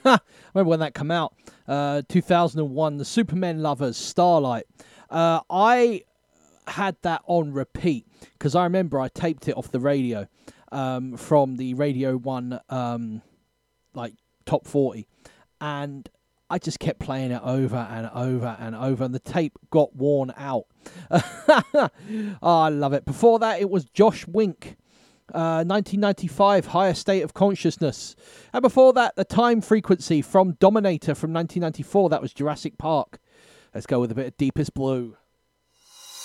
Remember when that came out? 2001, The Superman Lovers, Starlight. I had that on repeat because I remember I taped it off the radio from the Radio 1 like top 40, and I just kept playing it over and over and over, and the tape got worn out. Oh, I love it. Before that, it was Josh Wink, 1995, Higher State of Consciousness. And before that, The Time Frequency from Dominator from 1994. That was Jurassic Park. Let's go with a bit of Deepest Blue.